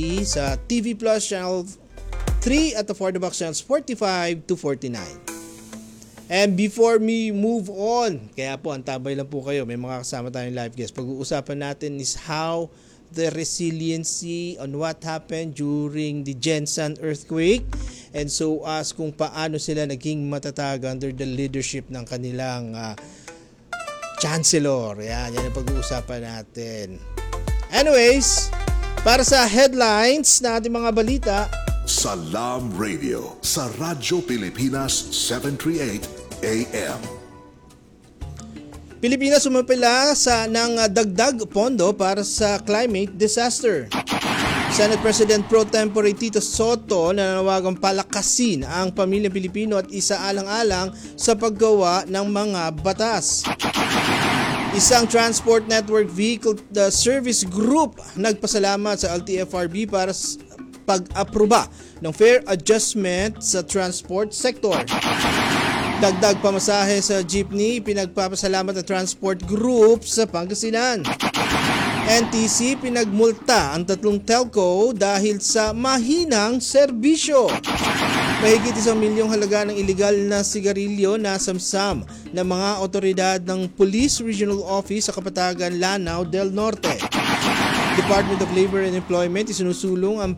sa TV Plus Channel 3 at the For the Box Channels 45 to 49. And before me move on, kaya po antabay lang po kayo, may mga kasama tayong live guest. Pag-uusapan natin is how the resiliency on what happened during the Gensan earthquake, and so as kung paano sila naging matatag under the leadership ng kanilang chancellor. Yan ang pag-uusapan natin. Anyways, para sa headlines na ating mga balita, Salam Radio sa Radyo Pilipinas 738 AM. Pilipinas sumapila ng dagdag pondo para sa climate disaster. Senate President Pro Tempore Tito Sotto nananawagang palakasin ang pamilyang Pilipino at isaalang-alang sa paggawa ng mga batas. Isang Transport Network Vehicle Service Group nagpasalamat sa LTFRB para pag-aproba ng fare adjustment sa transport sector. Dagdag pamasahe sa jeepney, pinagpapasalamat ng Transport Group sa Pangasinan. NTC pinagmulta ang 3 telco dahil sa mahinang serbisyo. Mahigit 1 milyong halaga ng iligal na sigarilyo na samsam ng mga otoridad ng Police Regional Office sa Kapatagan, Lanao del Norte. Department of Labor and Employment isinusulong ang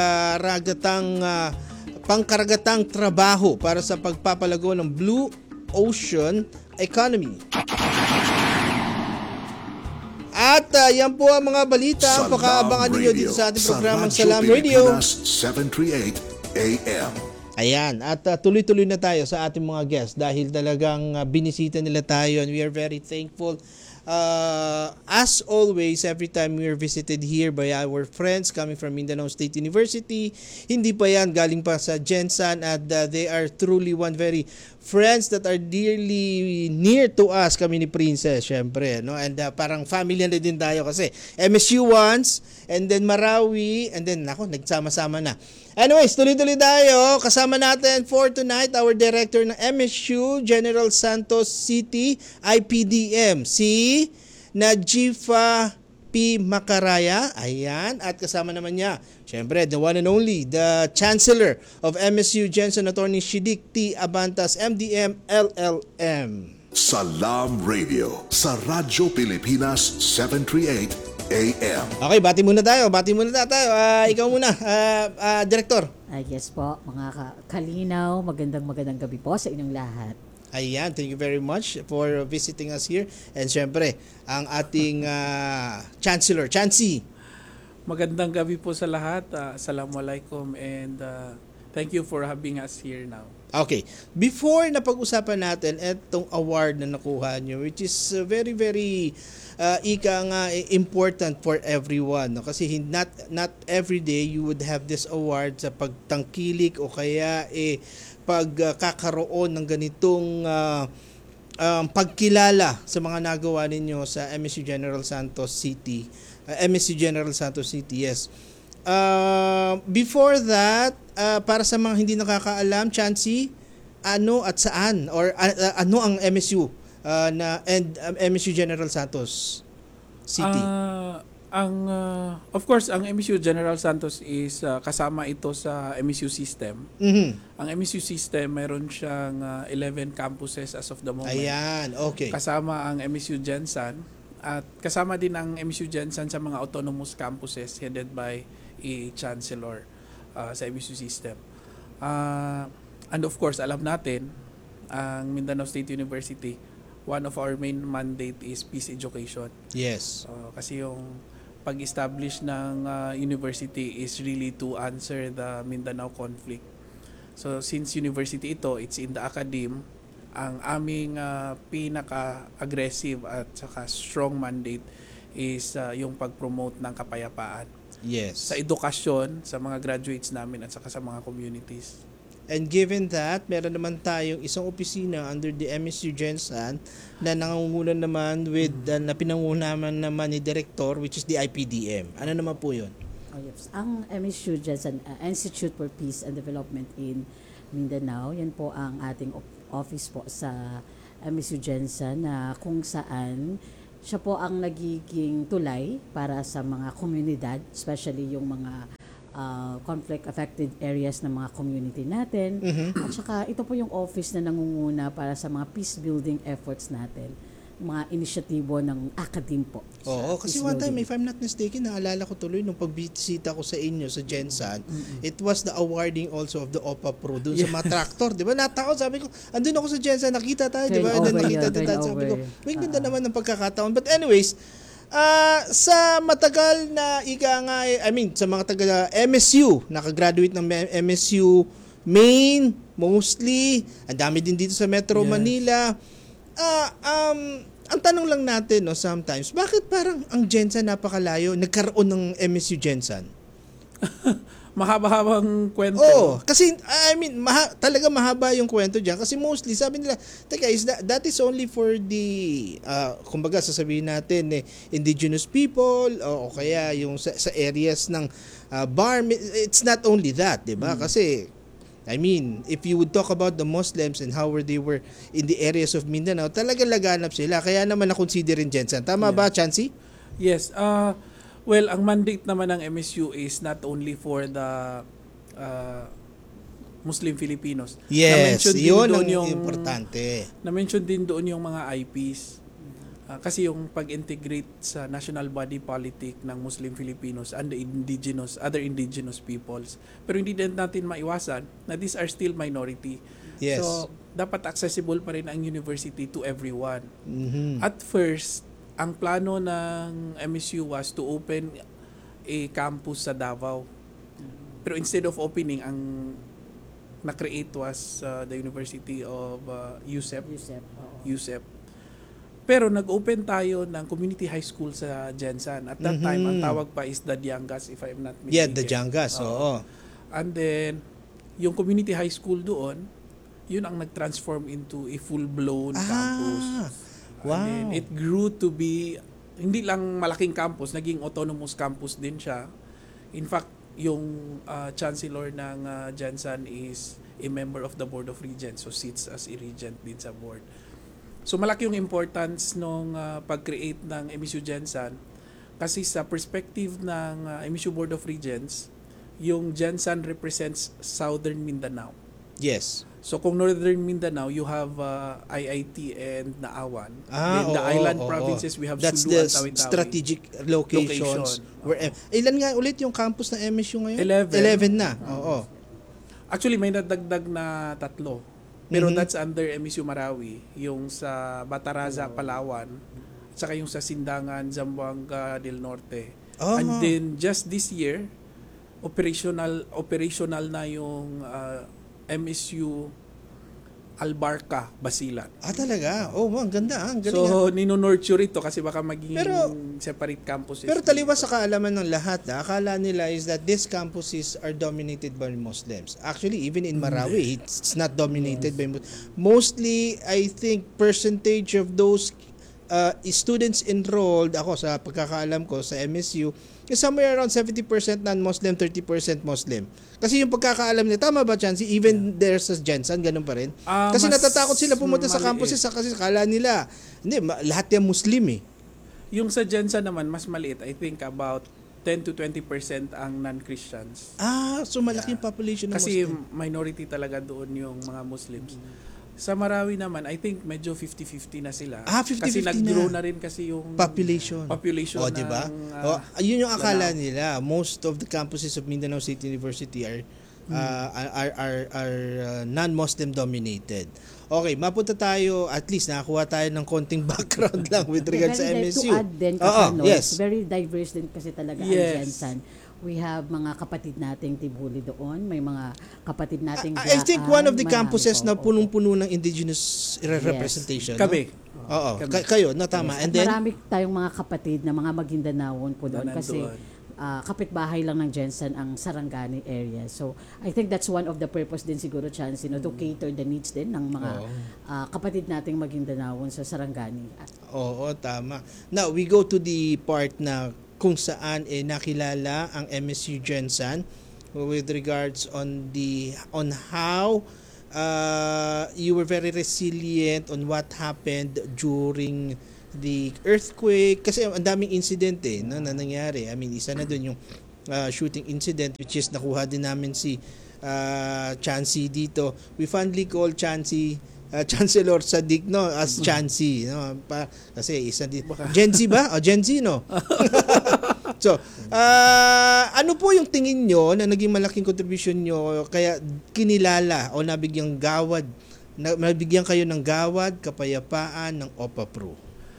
pangkaragatang trabaho para sa pagpapalago ng Blue Ocean Economy. At yan po ang mga balita. Pakaabangan ninyo dito sa ating programang Salam Radio 738 AM. Ayan, at tuloy-tuloy na tayo sa ating mga guests dahil talagang binisita nila tayo and we are very thankful. As always, every time we are visited here by our friends coming from Mindanao State University, hindi pa yan galing pa sa Gensan, at they are truly one very friends that are dearly near to us, kami ni Princess, syempre, no? And parang family na din tayo kasi MSU once, and then Marawi, and then nagsama-sama na. Anyways, tuloy-tuloy tayo. Kasama natin for tonight our director ng MSU General Santos City IPDM, si Najifa P. Macaraya. Ayan, at kasama naman niya, syempre, the one and only, the Chancellor of MSU Gensan, Attorney Shidik T. Abantas, MDM, LLM. Salam Radio sa Radyo Pilipinas 738 AM. Okay, bati muna tayo. Ikaw muna, Director. Yes po, mga kalinaw, magandang gabi po sa inyong lahat. Ayan, thank you very much for visiting us here. And syempre, ang ating Chancellor, Chancy. Magandang gabi po sa lahat. Assalamualaikum and thank you for having us here now. Okay, before na pag-usapan natin itong award na nakuha nyo, which is very, very important for everyone, no? Kasi not every day you would have this award sa pagtangkilik o kaya pagkakaroon ng ganitong pagkilala sa mga nagawa ninyo sa MSU General Santos City. Yes. Before that, para sa mga hindi nakakaalam, Chancey, ano at saan or ano ang MSU MSU General Santos City? Of course, ang MSU General Santos is kasama ito sa MSU system. Mm-hmm. Ang MSU system, mayroon siyang 11 campuses as of the moment. Ayan, okay. Kasama ang MSU Gensan at kasama din ang MSU Gensan sa mga autonomous campuses headed by a chancellor sa MSU system. And of course, alam natin, ang Mindanao State University, one of our main mandate is peace education. Yes. Kasi yung pag-establish ng university is really to answer the Mindanao conflict. So since university ito, it's in the academe, ang aming pinaka-aggressive at saka strong mandate is yung pag-promote ng kapayapaan. Yes. Sa edukasyon, sa mga graduates namin at saka sa mga communities. And given that, meron naman tayong isang opisina under the MSU Gensan na nangunguna naman with na pinangunahan naman ni Director, which is the IPDM. Ano naman po yun? Yes. Ang MSU Gensan Institute for Peace and Development in Mindanao, yan po ang ating office po sa MSU Gensan na kung saan siya po ang nagiging tulay para sa mga komunidad, especially yung mga conflict affected areas ng mga community natin. At saka ito po yung office na nangunguna para sa mga peace building efforts natin, mga inisyatibo ng academe po. Oo, sa kasi peace one time, building. if I'm not mistaken, naalala ko tuloy nung pagbisita ko sa inyo sa Gensan, it was the awarding also of the OPA Pro doon sa mga tractor, di ba? Natako, sabi ko, andun ako sa Gensan, nakita tayo, di ba? And then nakita din tayo, sabi ko, may ganda naman ng pagkakataon. But anyways, sa matagal na sa mga taga MSU, nakagraduate ng MSU Maine, mostly, ang dami din dito sa Metro Yes. Manila. Ang tanong lang natin, no, sometimes, bakit parang ang Gensan napakalayo, nagkaroon ng MSU Gensan? Mahaba-habang kwento. Oo, kasi talaga mahaba yung kwento diyan kasi mostly sabi nila, teka, that is only for the kumbaga sasabihin natin indigenous people o kaya yung sa areas ng bar, it's not only that, 'di ba? Kasi if you would talk about the Muslims and how they were in the areas of Mindanao, talaga laganap sila. Kaya naman na-consider rin Gensan. Tama ba, Chansey? Yes. Well, ang mandate naman ng MSU is not only for the Muslim Filipinos. Yes, Na-mention din yun doon ang importante. Na-mention din doon yung mga IPs. Kasi yung pag-integrate sa national body politic ng Muslim Filipinos and the other indigenous peoples. Pero hindi din natin maiwasan na these are still minority. Yes. So, dapat accessible pa rin ang university to everyone. Mhm. At first, ang plano ng MSU was to open a campus sa Davao. Pero instead of opening, ang na-create was the University of USEP. USEP. Pero nag-open tayo ng community high school sa Gensan. At that time, ang tawag pa is the Diangas, if I'm not mistaken. Yeah, the Jangas, oo. And then, yung community high school doon, yun ang nag-transform into a full-blown campus. Wow. And then, it grew to be, hindi lang malaking campus, naging autonomous campus din siya. In fact, yung chancellor ng Gensan is a member of the Board of Regents, so sits as a regent din sa board. So malaki yung importance nung pag-create ng MSU Gensan kasi sa perspective ng MSU Board of Regents, yung Gensan represents Southern Mindanao. Yes. So kung Northern Mindanao, you have IIT and Naawan. Then the island provinces, we have That's Sulu the and Tawi-Tawi. strategic locations. Ilan nga ulit yung campus ng MSU ngayon? 11 11. na. Oo. Actually, may nadagdag na 3. Pero Mhm. that's under MSU Marawi. Yung sa Bataraza, Palawan, at saka yung sa Sindangan, Zamboanga del Norte. Oh. And then just this year, operational na yung MSU Albarca, Basilan. Talaga? Oh, ang ganda. Ang galing. So, ninonurture ito kasi baka maging Pero- separate campuses. Pero taliwas sa kaalaman ng lahat, akala nila is that these campuses are dominated by Muslims. Actually, even in Marawi, it's not dominated by Muslims. Mostly, I think, percentage of those students enrolled, ako sa pagkakaalam ko sa MSU, is somewhere around 70% non-Muslim, 30% Muslim. Kasi yung pagkakaalam nila, tama ba, Chansey? Even there sa Gensan, ganun pa rin. Kasi Mas natatakot sila pumunta sa maliit. campuses kasi akala nila, lahat yan Muslim eh. Yung sa Gensan naman, mas maliit. I think about 10 to 20% ang non-Christians. So malaki yung population ng Kasi Muslim. minority talaga doon yung mga Muslims. Sa Marawi naman, I think medyo 50-50 na sila. 50-50 kasi nag-grow na. na rin kasi yung Population. ng, Di ba? Yun yung akala Lanao. nila. Most of the campuses of Mindanao State University are non-Muslim dominated. Okay, mapunta tayo, at least nakakuha tayo ng konting background lang with regards sa MSU. To add din kasi, yes. very diverse din kasi talaga ang Yes. Gensan. We have mga kapatid nating Tibuli doon, may mga kapatid nating I think one of the Marami campuses po, na oo. punong-puno ng indigenous representation. Kami. No? Oo, Kami. kayo, na tama. Yes. And At then, marami tayong mga kapatid na mga Maguindanaon po doon Na kasi nandoon. kapitbahay lang ng Gensan ang Sarangani area. So, I think that's one of the purpose din siguro, Chance, to cater the needs din ng mga kapatid nating Maguindanaon sa Sarangani. oo, tama. Now, we go to the part na kung saan nakilala ang MSU Gensan with regards on how you were very resilient on what happened during the earthquake kasi ang daming incident na nangyari. Isa na doon yung shooting incident, which is nakuha din namin si Chansey dito. We fondly call Chansey Chancellor Sadiq, no, as Chansey, no, kasi isa din Gen Z ba? Gen Z, no. So, ano po yung tingin nyo na naging malaking contribution nyo kaya kinilala o nabigyan kayo ng gawad kapayapaan ng OPA Pro?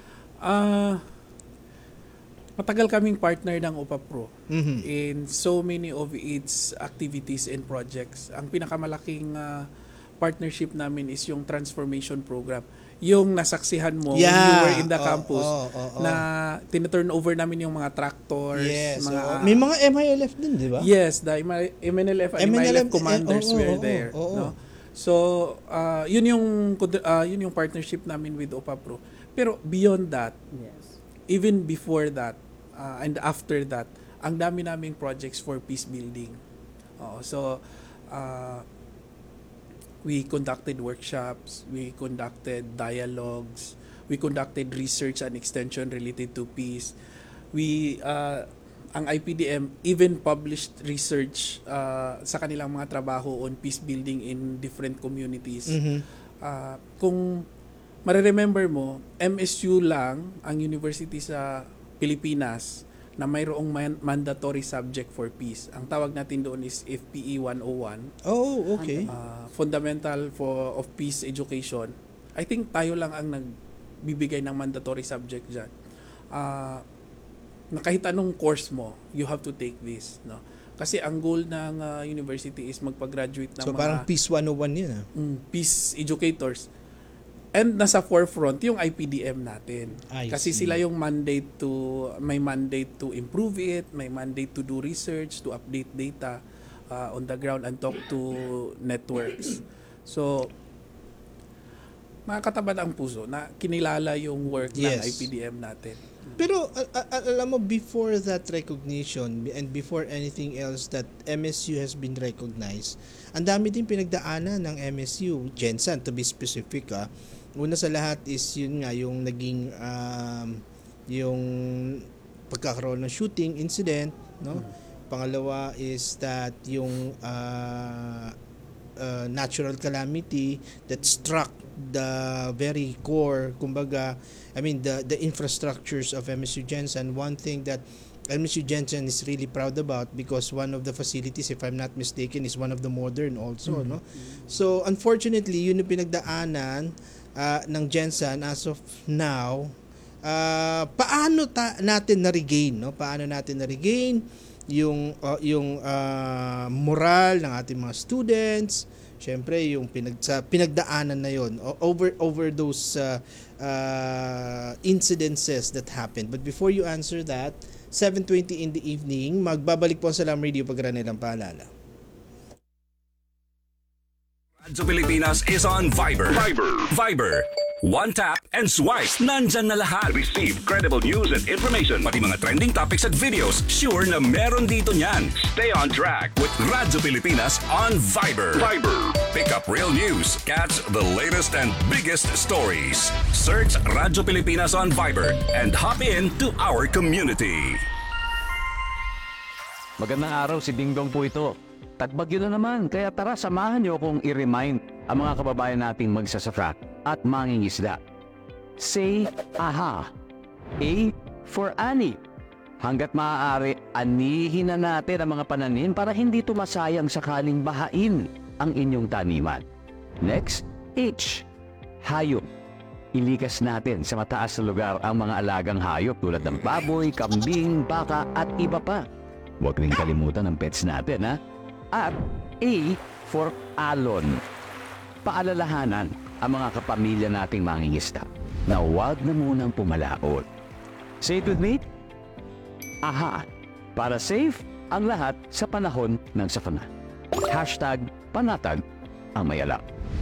Matagal kaming partner ng OPA Pro Mhm. in so many of its activities and projects. Ang pinakamalaki partnership namin is yung transformation program. Yung nasaksihan mo when you were in the campus na tina-turn over namin yung mga tractors, Yes. mga May mga MILF din, di ba? yes, the MNLF and MILF commanders were there, oo. no? So, yun yung partnership namin with OPA Pro. Pero beyond that, Yes. even before that and after that, ang dami naming projects for peace building. So we conducted workshops, we conducted dialogues, we conducted research and extension related to peace. Ang IPDM even published research sa kanilang mga trabaho on peace building in different communities. Mhm. Kung mareremember mo, MSU lang ang university sa Pilipinas na mayroong mandatory subject for peace. Ang tawag natin doon is FPE 101. Oh, okay. Fundamental of Peace Education. I think tayo lang ang nagbibigay ng mandatory subject dyan. Na kahit anong course mo, you have to take this. No? Kasi ang goal ng university is magpa-graduate ng So mga parang Peace 101 yun, ah. peace educators. And nasa forefront yung IPDM natin. I Kasi see. sila yung may mandate to improve it, may mandate to do research, to update data on the ground and talk to networks. So, makakatabad ang puso na kinilala yung work ng Yes. IPDM natin. Pero alam mo, before that recognition and before anything else that MSU has been recognized, ang dami din pinagdaanan ng MSU, Jensen to be specific. Una sa lahat is yun nga yung naging yung pagkakaroon ng shooting incident, no? Pangalawa is that yung natural calamity that struck the very core, kumbaga, I mean the infrastructures of MSU Jensen. One thing that MSU Jensen is really proud about, because one of the facilities, if I'm not mistaken, is one of the modern also, no? So unfortunately, yun yung pinagdaanan ng Jensen as of now. Paano natin na-regain, no? Paano natin na-regain yung moral ng ating mga students? Syempre, yung pinagdaanan na yon over those incidences that happened. But before you answer that, 7:20 in the evening, magbabalik po ang Salam Radio pag nilang paalala. Radyo Pilipinas is on Viber. Viber. One tap and swipe. Nandyan na lahat. Receive credible news and information. Pati mga trending topics at videos. Sure na meron dito niyan. Stay on track with Radyo Pilipinas on Viber. Pick up real news. Catch the latest and biggest stories. Search Radyo Pilipinas on Viber and hop in to our community. Magandang araw, si Dingdong po ito. Tagbagyo na naman, kaya tara samahan niyo kong i-remind ang mga kababayan nating magsasaka at mangingisda. Say aha. A for ani. Hanggat maaari, anihin na natin ang mga pananim para hindi tumasayang sakaling bahain ang inyong taniman. Next, H. Hayop. Ilikas natin sa mataas na lugar ang mga alagang hayop tulad ng baboy, kambing, baka at iba pa. Huwag rin kalimutan ang pets natin, ha? At A for alon. Paalalahanan ang mga kapamilya nating mangingisda na huwag na munang pumalaot. Say it with me. Aha. Para safe ang lahat sa panahon ng sakuna. #panatag ang mayala.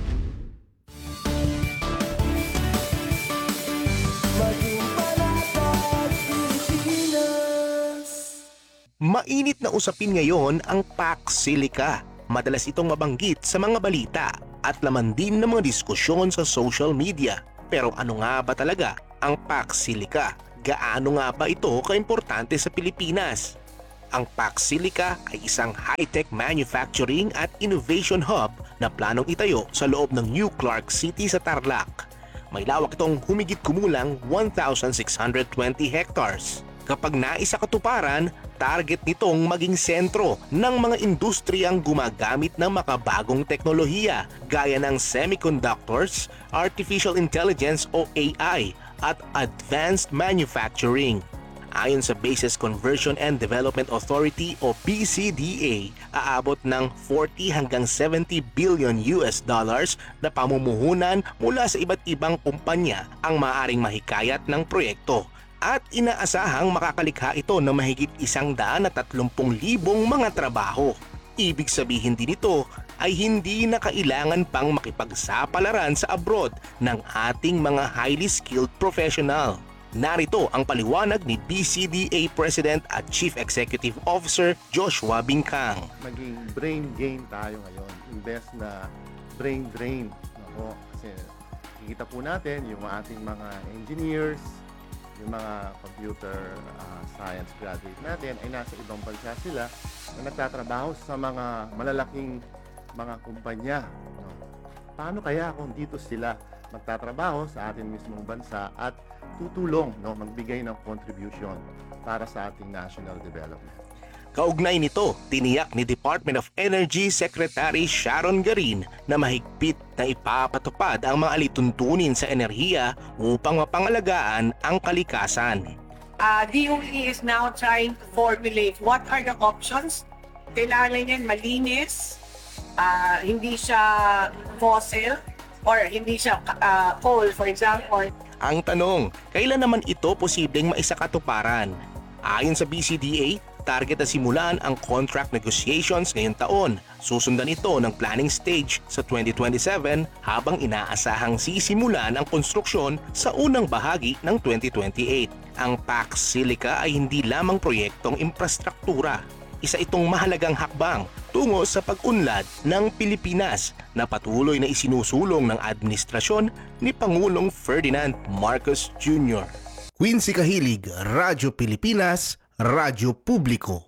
Mainit na usapin ngayon ang Pax Silica. Madalas itong mabanggit sa mga balita at laman din ng mga diskusyon sa social media. Pero ano nga ba talaga ang Pax Silica? Gaano nga ba ito kaimportante sa Pilipinas? Ang PAC Silica ay isang high-tech manufacturing at innovation hub na planong itayo sa loob ng New Clark City sa Tarlac. May lawak itong humigit kumulang 1,620 hectares. Kapag naisa katuparan, target nitong maging sentro ng mga industriyang gumagamit ng makabagong teknolohiya gaya ng semiconductors, artificial intelligence o AI at advanced manufacturing. Ayon sa Bases Conversion and Development Authority o BCDA, aabot ng 40 hanggang 70 billion US dollars na pamumuhunan mula sa iba't ibang kumpanya ang maaaring mahikayat ng proyekto. At inaasahang makakalikha ito ng mahigit 130,000 mga trabaho. Ibig sabihin din ito ay hindi na kailangan pang makipagsapalaran sa abroad ng ating mga highly skilled professional. Narito ang paliwanag ni BCDA President at Chief Executive Officer Joshua Bincang. Maging brain gain tayo ngayon, imbes na brain drain. Ako, kasi kikita po natin yung ating mga engineers, yung mga computer science graduate natin ay nasa ibang bansa sila na nagtatrabaho sa mga malalaking mga kumpanya. No? Paano kaya kung dito sila magtatrabaho sa ating mismong bansa at tutulong, magbigay ng contribution para sa ating national development? Kaugnay nito, tiniyak ni Department of Energy Secretary Sharon Garin na mahigpit na ipapatupad ang mga alituntunin sa enerhiya upang mapangalagaan ang kalikasan. DOE is now trying to formulate what are the options. Kailangan yan malinis, hindi siya fossil, or hindi siya coal, for example. Ang tanong, kailan naman ito posibleng maisakatuparan? Ayon sa BCDA, target na simulan ang contract negotiations ngayong taon. Susundan ito ng planning stage sa 2027 habang inaasahang sisimulan ang konstruksyon sa unang bahagi ng 2028. Ang PAC Silica ay hindi lamang proyektong infrastruktura. Isa itong mahalagang hakbang tungo sa pag-unlad ng Pilipinas na patuloy na isinusulong ng administrasyon ni Pangulong Ferdinand Marcos Jr. Quincy Kahilig, Radyo Pilipinas, Radyo Publiko.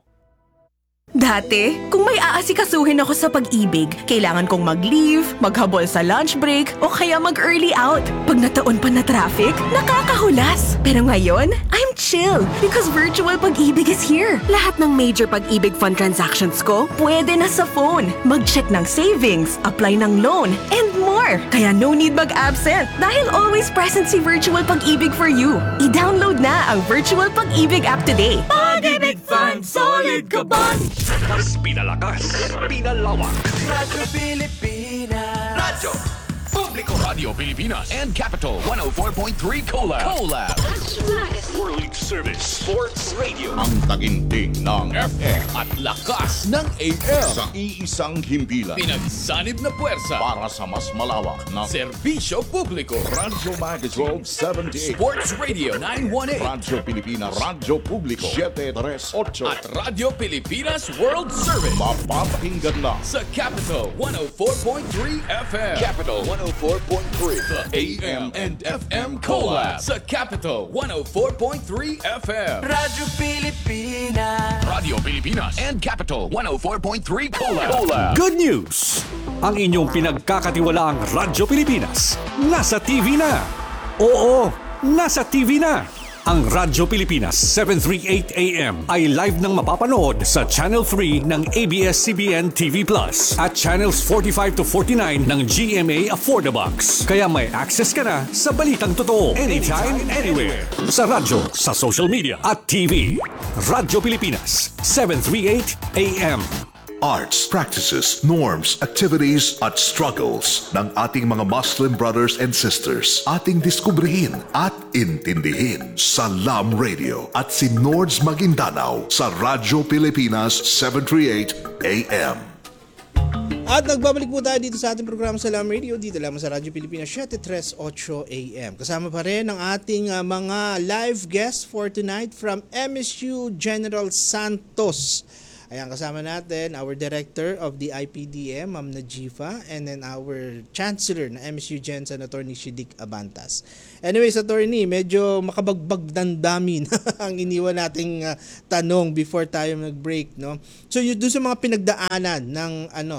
Dati, kung may aasikasuhin ako sa pag-ibig, kailangan kong mag-leave, maghabol sa lunch break, o kaya mag-early out. Pag nataon pa na traffic, nakakahulas. Pero ngayon, I'm chill because virtual pag-ibig is here. Lahat ng major pag-ibig fund transactions ko, pwede na sa phone. Mag-check ng savings, apply ng loan, and more. Kaya no need mag-absent dahil always present si Virtual Pag-ibig for you. I-download na ang Virtual Pag-ibig app today. Pag-ibig Fund, solid ka ba? Mas pinalakas, pinalawak. Radyo Pilipinas. Radyo Publiko. Radio Pilipinas and Capital 104.3 Collab. World Service Sports Radio. Ang taginting ng FM At lakas ng AM. sa iisang himpilan Pinagsanib na puwersa. para sa mas malawak na Serbisyo Publiko. Radyo Magazine 78, Sports Radio 918. Radyo Pilipinas, Radyo Publiko 738, At Radio Pilipinas World Service. mapapakinggan na Sa Capital 104.3 FM. Capital 104.3. The AM and FM Collab. Sa Capital 104.3 FM. Radyo Pilipinas. Radio Pilipinas and Capital 104.3 Collab. Good news! Ang inyong pinagkakatiwalaang Radyo Pilipinas nasa TV na. Oo, nasa TV na. Ang Radyo Pilipinas 738 AM ay live nang mapapanood sa Channel 3 ng ABS-CBN TV Plus at Channels 45 to 49 ng GMA Affordabox. Kaya may access ka na sa balitang totoo anytime, anywhere. Sa radyo, sa social media at TV. Radyo Pilipinas 738 AM. Arts, practices, norms, activities at struggles ng ating mga Muslim brothers and sisters. Ating diskubrihin at intindihin sa LAM Radio at si Nords Maguindanao sa Radyo Pilipinas 738 AM. At nagbabalik po tayo dito sa ating programa sa LAM Radio, dito lamang sa Radyo Pilipinas 738 AM. Kasama pa rin ang ating mga live guests for tonight from MSU General Santos. Ayan, kasama natin our Director of the IPDM, Ma'am Najifa, and then our Chancellor na MSU Jensen, Attorney Shidik Abantas. Anyways, Attorney, medyo makabagbag dandamin ang iniwan nating tanong before tayo nag-break, no? So, doon sa mga pinagdaanan ng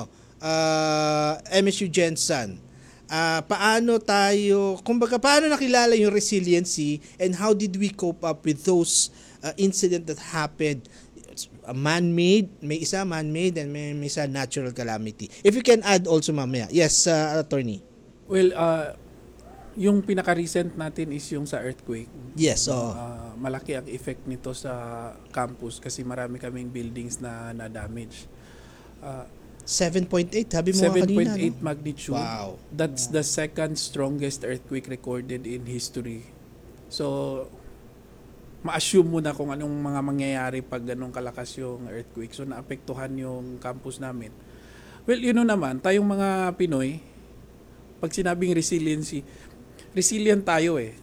MSU Jensen, paano nakilala yung resiliency and how did we cope up with those incident that happened? Man-made, may isa man-made and may isa natural calamity. If you can add also mamaya. Yes, Attorney. Well, yung pinaka-recent natin is yung sa earthquake. Yes, malaki ang effect nito sa campus kasi marami kaming buildings na na-damage. 7.8, sabi mo kanina. 7.8 magnitude. Wow. That's the second strongest earthquake recorded in history. So, ma-assume mo na kung anong mga mangyayari pag ganong kalakas yung earthquake. So, naapektuhan yung campus namin. Well, naman, tayong mga Pinoy, pag sinabing resiliency, resilient tayo eh.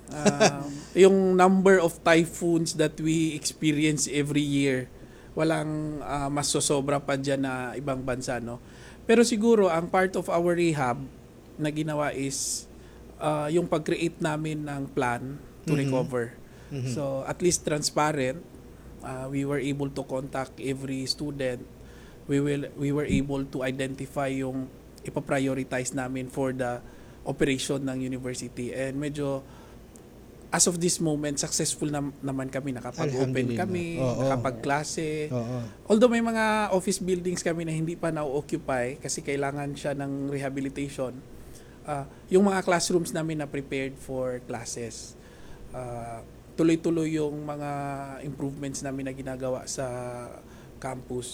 Yung number of typhoons that we experience every year, walang mas sosobra pa dyan na ibang bansa, no? Pero siguro, ang part of our rehab na ginawa is yung pag-create namin ng plan to recover. So, at least transparent. We were able to contact every student. We were able to identify yung ipaprioritize namin for the operation ng university. And medyo, as of this moment, successful naman kami. Nakapag-open kami, nakapag-klase. Although may mga office buildings kami na hindi pa na-occupy kasi kailangan siya ng rehabilitation, yung mga classrooms namin na prepared for classes. Tuloy-tuloy yung mga improvements namin na ginagawa sa campus.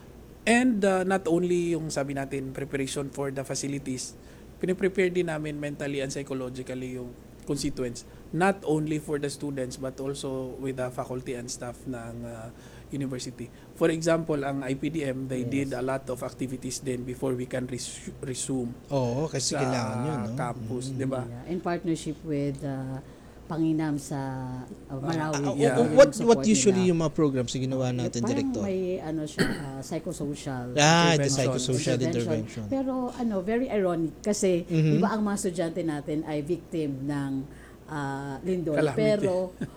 And not only yung sabi natin preparation for the facilities, piniprepare din namin mentally and psychologically yung constituents, not only for the students but also with the faculty and staff ng university. For example, ang IPDM, they did a lot of activities then before we can resume. Oo, kasi kailangan yun, no? Campus, di ba? Yeah. In partnership with Panginam sa Marawi. What usually yung mga programs na ginawa natin, Director? May psychosocial the psychosocial intervention. Pero very ironic kasi di ba ang mga estudyante natin ay victim ng lindol. Calamity.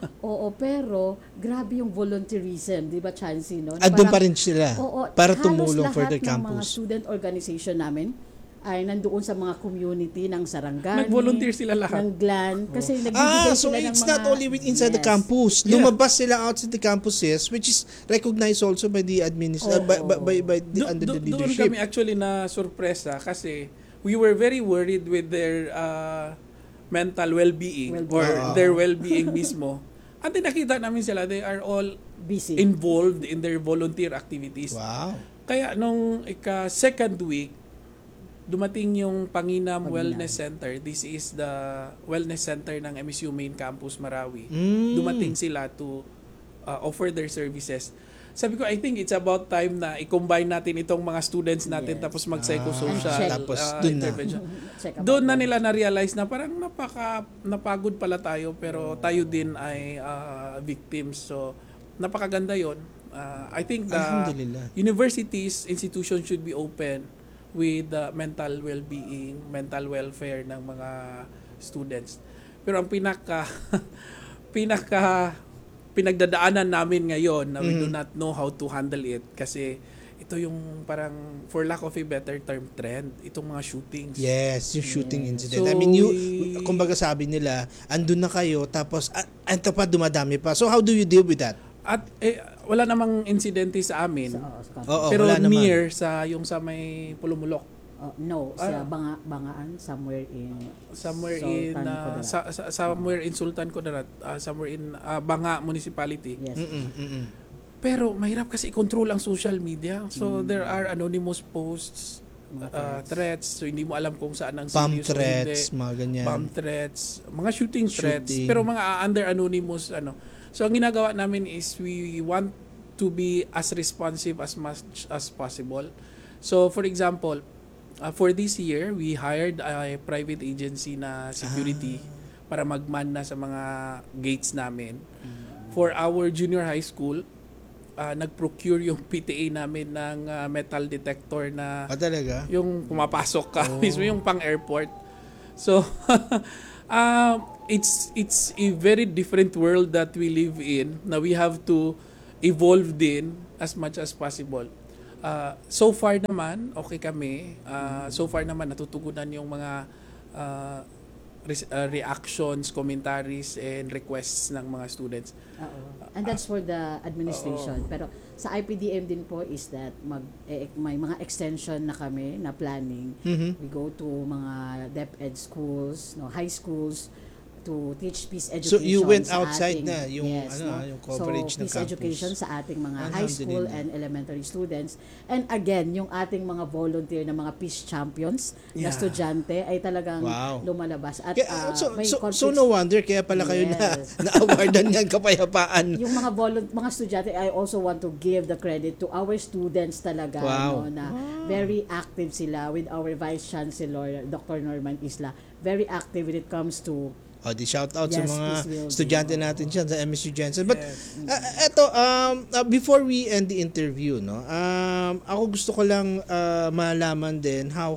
Pero grabe yung volunteerism, di ba, Chancey, no? At doon pa rin sila para tumulong for the campus. Halos lahat ng mga campus. student organization namin ay nandoon sa mga community ng Sarangani. Nag-volunteer sila lahat. Ng GLAN. Kasi nagbibigay so sila ng it's mga... not only inside the campus. Yeah. Lumabas sila outside the campuses, which is recognized also by the under the leadership. Doon kami actually na sorpresa kasi we were very worried with their mental well-being or their well-being mismo. At nakita namin sila, they are all busy, involved in their volunteer activities. Wow. Kaya nung second week, dumating yung Panginam Wellness Center. This is the wellness center ng MSU Main Campus Marawi. Dumating sila to offer their services. Sabi ko, I think it's about time na i-combine natin itong mga students natin tapos mag-psychosocial intervention. Doon na nila na-realize na parang napagod pala tayo pero tayo din ay victims. So, napakaganda yon. I think the universities, institutions should be open with the mental well-being, mental welfare ng mga students. Pero ang pinagdadaanan namin ngayon na we do not know how to handle it kasi ito yung parang, for lack of a better term, trend. Itong mga shootings. Yes, yung shooting incident. So, I mean, kumbaga sabi nila, andun na kayo, tapos, ito pa, dumadami pa. So, how do you deal with that? At wala namang insidente sa amin. Pero near sa yung sa may Pulumulok. Sa Bangaan, somewhere in Sultan Kudarat, somewhere in Banga Municipality. Yes. Pero mahirap kasi i-control ang social media. So there are anonymous posts, threats. So hindi mo alam kung saan ang serious o hindi. Mga ganyan. Bomb threats, mga shooting threats. Pero mga under anonymous So ang ginagawa namin is we want to be as responsive as much as possible. So for example, for this year, we hired a private agency na security para magman na sa mga gates namin. For our junior high school, nag-procure yung PTA namin ng metal detector na Talaga? yung pumapasok ka, mismo yung pang-airport. So, it's a very different world that we live in na we have to evolve din as much as possible. So far naman, okay kami. So far naman, natutugunan yung mga reactions, commentaries, and requests ng mga students. And that's for the administration. Pero sa IPDM din po is that may mga extension na kami na planning. We go to mga DepEd schools, high schools, to teach peace education. So you went sa outside ating, na yung yung coverage so, ng peace campus. education sa ating mga high school and elementary students. And again, yung ating mga volunteer na mga peace champions na estudyante ay talagang lumalabas. At may so no wonder kaya pala kayo na-awardan ng kapayapaan. Yung mga estudyante, I also want to give the credit to our students talaga na very active sila with our Vice Chancellor Dr. Norman Isla. Very active when it comes to di shout out sa mga estudyante natin dyan sa MSU Jensen. But eto, before we end the interview, ako gusto ko lang malaman din how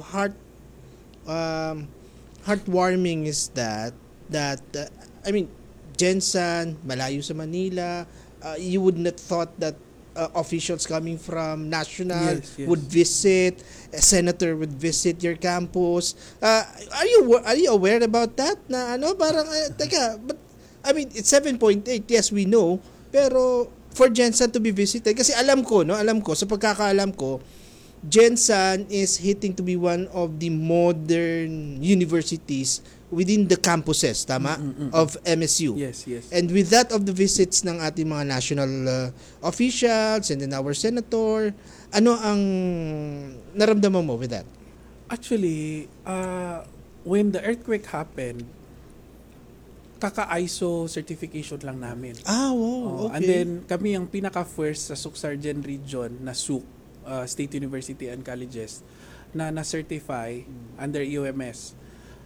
heartwarming is that I mean, Jensen, malayo sa Manila, you would not thought that officials coming from national would visit, a senator would visit your campus. Are you aware about that? Na parang teka, but I mean it's 7.8, yes we know, pero for Jensen to be visited kasi alam ko sa pagkakaalam ko, Jensen is hitting to be one of the modern universities within the campuses, tama? Of MSU. Yes. And with that of the visits ng ating mga national officials and then our senator, ano ang naramdaman mo with that? Actually, when the earthquake happened, kaka-ISO certification lang namin. Okay. And then kami ang pinaka-first sa Suc-Sargen region na SUC, State University and Colleges, na na-certify under EOMS.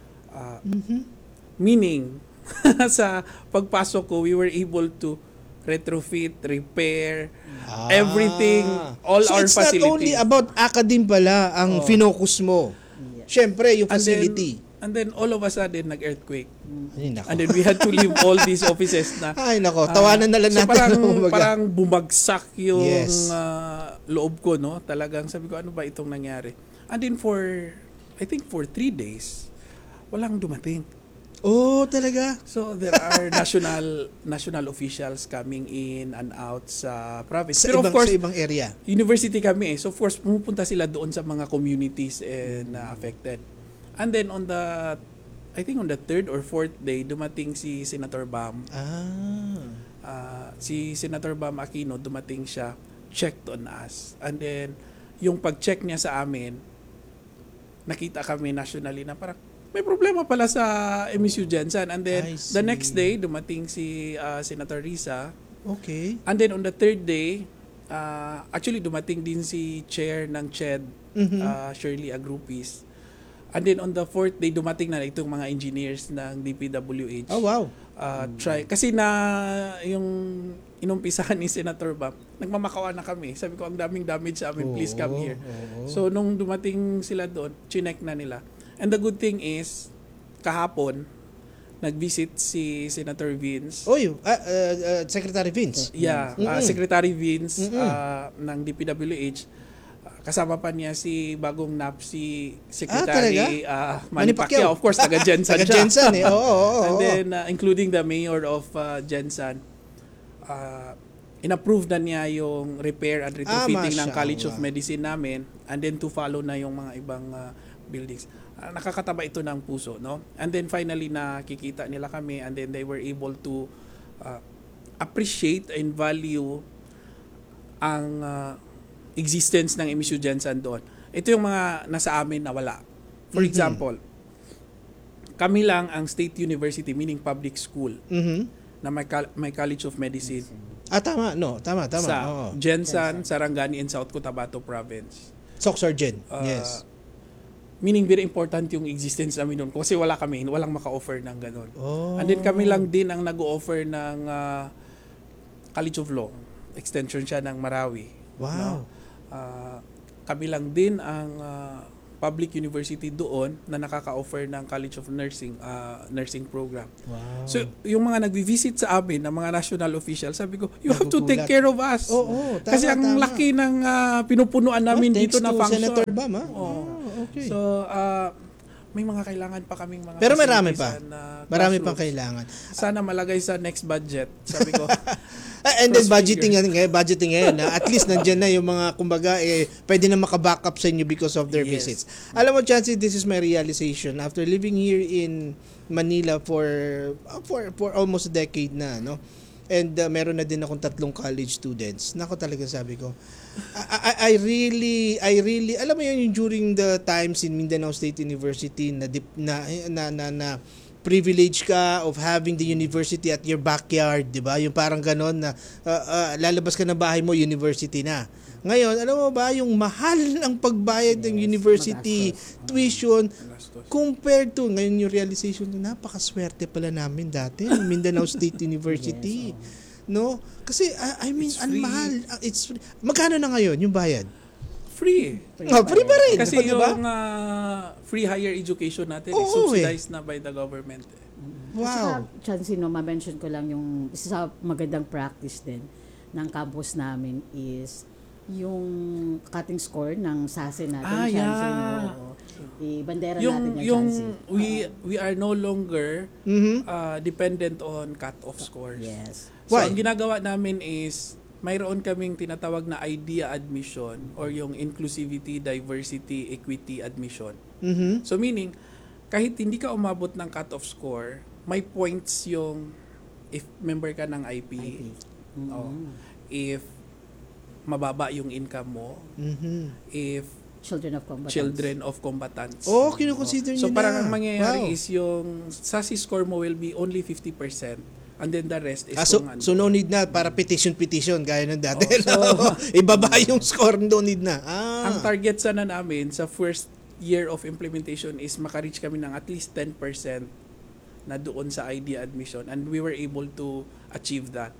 Meaning, sa pagpasok ko, we were able to retrofit, repair, everything, all so our facilities. So it's not only about academe pala ang finocus mo. Siyempre, yung facility. And then all of a sudden, nag-earthquake. And then we had to leave all these offices na. Ay nako, tawanan na lang so natin. parang bumagsak yung loob ko, no? Talagang sabi ko, ano ba itong nangyari? And then I think for 3 days, walang dumating. Talaga? So there are national officials coming in and out sa province. Pero of course, sa ibang area. University kami So of course, pumupunta sila doon sa mga communities na affected. And then I think on the 3rd or 4th day, dumating si Senator Bam. Si Senator Bam Aquino, dumating siya, checked on us. And then, yung pag-check niya sa amin, nakita kami nationally na parang, may problema pala sa MSU Jensen. And then, the next day, dumating si Senator Risa. Okay. And then, on the 3rd day, actually, dumating din si Chair ng CHED, Shirley Agrupis. And then, on the 4th day, dumating na itong mga engineers ng DPWH. Oh, wow. Kasi yung inumpisahan ni Senator Bam, nagmamakawan na kami. Sabi ko, ang daming damage sa amin, please come here. So, nung dumating sila doon, chinek na nila. And the good thing is, kahapon, nag-visit si Senator Vince. Secretary Vince. Secretary Vince ng DPWH. Kasama pa niya si bagong NAPSI Secretary Manny Pacquiao. Of course, taga-Jensen Taga-Jensen And then, including the mayor of Jensen, in-approve na niya yung repair and retrofitting ng College of Medicine namin, and then to follow na yung mga ibang buildings. Nakakataba ito ng puso, no? And then finally nakikita nila kami, and then they were able to appreciate and value ang existence ng MSU Jensen doon. Ito yung mga nasa amin na wala. For example, kami lang ang state university, meaning public school, na may College of Medicine. Tama. Sa Jensen, Sarangani, and South Cotabato Province. Suc-Sargen, yes. Meaning very important yung existence namin doon kasi walang maka-offer ng ganun. And then kami lang din ang nag-o-offer ng College of Law. extension siya ng Marawi. Wow. No? Kami lang din ang public university doon na nakaka-offer ng College of Nursing nursing program. Wow. So, yung mga nagvi-visit sa amin, ng mga national officials, sabi ko, you have to take care of us. Oo, tama, kasi ang tama. laki ng pinupunuan namin dito na function. Senator Bam, ha? Okay. So, may mga kailangan pa kaming mga Pero marami pa. facilities and, Marami classrooms. pang kailangan. Sana malagay sa next budget. Sabi ko, And then cross budgeting fingers. ngayon, at least nandiyan na yung mga kumbaga pwede na maka-back up sa inyo because of their Yes. visits. Alam mo, Chancey, this is my realization after living here in Manila for almost a decade na, no? And meron na din akong 3 college students. Nako, talaga sabi ko, I really alam mo yun, yung during the times in Mindanao State University na privilege ka of having the university at your backyard, 'di ba? Yung parang ganon na lalabas ka ng bahay mo, university na. Ngayon, alam mo ba yung mahal ng pagbayad ng university tuition compared to ngayon yung realization na napakaswerte pala namin dati ng Mindanao State University. No? Kasi I mean, ang mahal. It's free. Magkano na ngayon yung bayad? free. Free pa rin. Kasi diba? yung free higher education natin is Oo, subsidized na by the government. Wow. Chancey, ma-mention ko lang yung isa sa magandang practice din ng campus namin is yung cutting score ng SASE natin. Chancey, no? Ibandera natin yung Chancey. We are no longer dependent on cut-off scores. Yes. So, Why? ang ginagawa namin is mayroon kaming tinatawag na IDEA admission or yung inclusivity, diversity, equity admission. Mhm. So meaning, kahit hindi ka umabot ng cut-off score, may points yung if member ka ng IP. If mababa yung income mo, if Children of combatants. Oh, kinukonsider So nyo parang na. ang mangyayari Wow. is yung SASE score mo will be only 50%. And then the rest is So no need na para petition gaya ng dati. Oh, Ibaba yung score, no need na. ang target sana namin sa first year of implementation is maka-reach kami ng at least 10% na doon sa IDEA admission, and we were able to achieve that.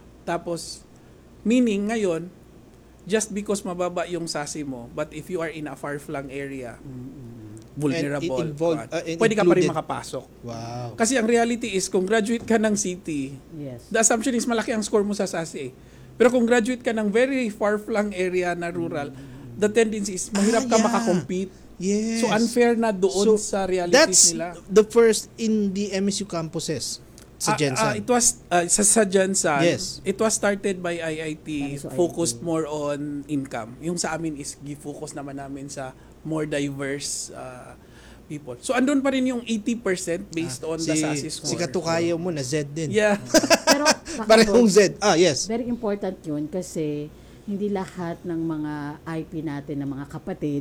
Tapos, meaning ngayon, just because mababa yung SASE mo, but if you are in a far-flung area, vulnerable, pwede ka pa rin makapasok. Wow. Kasi ang reality is, kung graduate ka ng city, Yes. the assumption is malaki ang score mo sa SASE. Pero kung graduate ka ng very far-flung area na rural, the tendency is mahirap ka makakompete. Yes. So unfair na doon sa realities nila. That's the first in the MSU campuses sa Jensen. It was sa Jensen. Yes. It was started by IIT, So, focused more on income. Yung sa amin is focus naman namin sa more diverse people. So andun pa rin yung 80% based on the SASE score. Si Katukayo mo na Z din. Yeah. Pero Parehong Z. Yes. very important yun kasi hindi lahat ng mga IP natin, ng mga kapatid,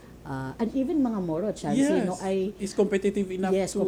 and even mga Moro, Chancey, Yes. no, ay Is competitive enough to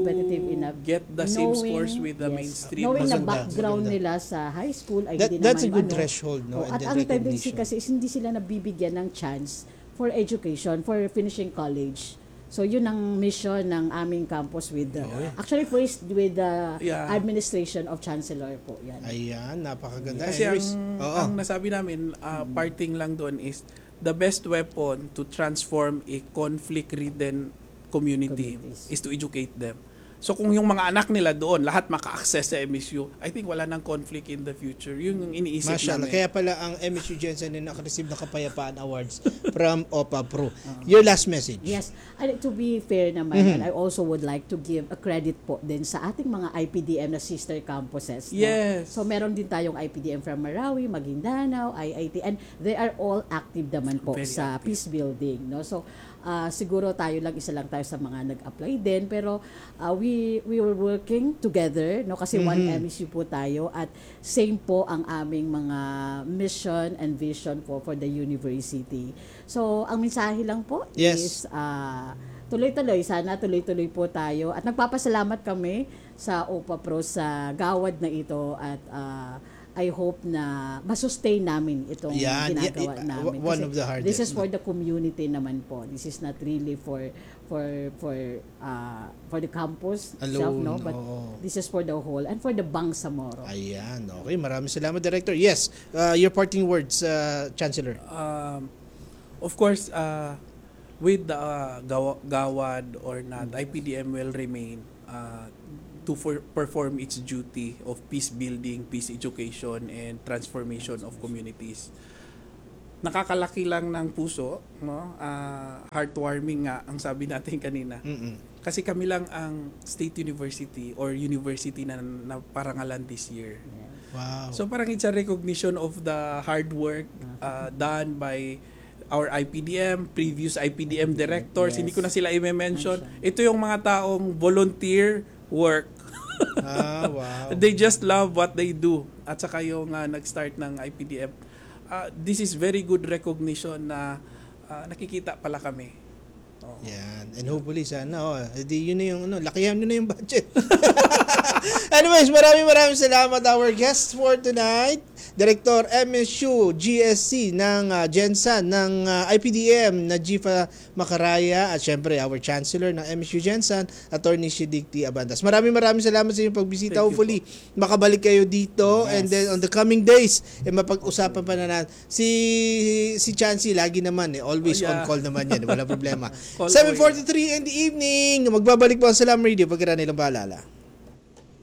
get the same scores with the mainstream. Knowing na Maganda, background maganda. nila sa high school ay That- hindi that's naman a good threshold, no? And At then ang tendency recognition. kasi is hindi sila nabibigyan ng chance for education, for finishing college. So yun ang mission ng aming campus with actually first with the administration of Chancellor po yan. Ayan, napakaganda. Kasi Anyways, ang nasabi namin, parting lang doon is the best weapon to transform a conflict-ridden community is to educate them. So kung yung mga anak nila doon, lahat maka-access sa MSU, I think wala nang conflict in the future. Yun yung iniisip Mashallah. namin. Kaya pala ang MSU Jensen ay nakareceive ng Kapayapaan Awards from OPA Pro. Your last message. Yes. And to be fair naman, and I also would like to give a credit po din sa ating mga IPDM na sister campuses. No? Yes. So meron din tayong IPDM from Marawi, Maguindanao, IIT, and they are all active naman po Very sa active. peace building. No? So siguro isa lang tayo sa mga nag-apply din, pero we were working together, no, kasi one MSU po tayo at same po ang aming mga mission and vision po for the university. So ang mensahe lang po is tuloy-tuloy, sana tuloy-tuloy po tayo at nagpapasalamat kami sa OPA Pro sa gawad na ito at I hope na masustain namin itong ginagawa namin. One Kasi of the hardest. this is for the community naman po. This is not really for the campus itself, no? But this is for the whole and for the Bangsamoro. Ayan, okay. Maraming salamat, Director. Yes, your parting words, Chancellor. Of course, with the GAWAD or not, IPDM will remain to perform its duty of peace building, peace education, and transformation of communities. Nakakalaki lang ng puso, no? Heartwarming nga ang sabi natin kanina. Kasi kami lang ang state university or university na parangalan this year. Wow. So parang it's a recognition of the hard work done by our IPDM, previous IPDM directors. Hindi ko na sila i-mention. Ito yung mga taong volunteer work. Wow. They just love what they do. At saka yung nag-start ng IPDM. This is very good recognition na nakikita pala kami. Yan. And hopefully sana, yun na yung, lakihan nyo na yung budget. Anyways, maraming salamat our guest for tonight. Director MSU GSC ng Gensan ng IPDM na Jifa Macaraya at syempre our Chancellor ng MSU Gensan, Attorney Shidikti Abandas. Maraming salamat sa inyong pagbisita. Hopefully makabalik kayo dito and then on the coming days mapag-usapan pa na natin. Si Chancey lagi naman always on call naman yan. Wala problema. 7:43 in the evening. Magbabalik po ang Salam Radio pagkara nilang paalala.